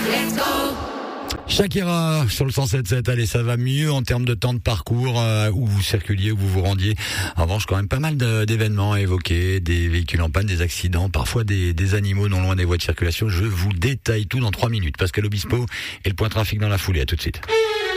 Shakira sur le 107.7, allez, ça va mieux en termes de temps de parcours, où vous circuliez, où vous vous rendiez. En revanche, quand même pas mal d'événements à évoquer, des véhicules en panne, des accidents, parfois des animaux non loin des voies de circulation. Je vous détaille tout dans 3 minutes. Pascal Obispo et le point trafic dans la foulée, à tout de suite.